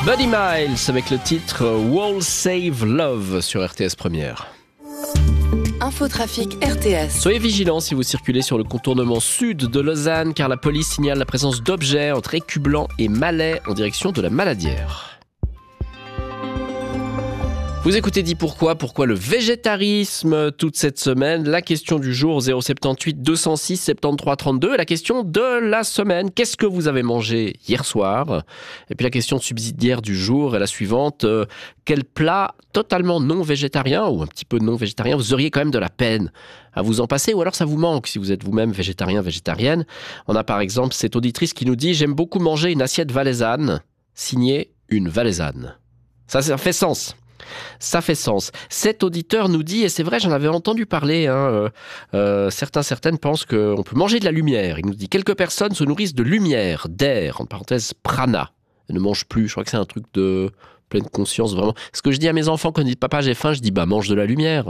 Buddy Miles avec le titre Wall Save Love sur RTS Première. Infotrafic RTS. Soyez vigilants si vous circulez sur le contournement sud de Lausanne car la police signale la présence d'objets entre Écublanc et Malais en direction de la Maladière. Vous écoutez Dis pourquoi le végétarisme toute cette semaine. La question du jour 078 206 73 32. La question de la semaine, qu'est-ce que vous avez mangé hier soir? Et puis la question subsidiaire du jour est la suivante. Quel plat totalement non végétarien ou un petit peu non végétarien vous auriez quand même de la peine à vous en passer ou alors ça vous manque si vous êtes vous-même végétarien, végétarienne? On a par exemple cette auditrice qui nous dit « J'aime beaucoup manger une assiette valaisanne, signée une valaisanne ». Ça fait sens. Ça fait sens. Cet auditeur nous dit, et c'est vrai, j'en avais entendu parler, certaines pensent qu'on peut manger de la lumière. Il nous dit, quelques personnes se nourrissent de lumière, d'air, en parenthèse, prana. Elles ne mangent plus, je crois que c'est un truc de pleine conscience, vraiment. Ce que je dis à mes enfants quand ils disent, papa, j'ai faim, je dis, mange de la lumière.